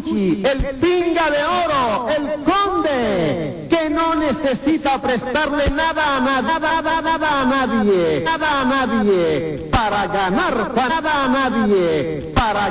Cuchi, el pinga de oro, el conde, que no necesita prestarle nada a nadie, para ganar, nada a nadie, para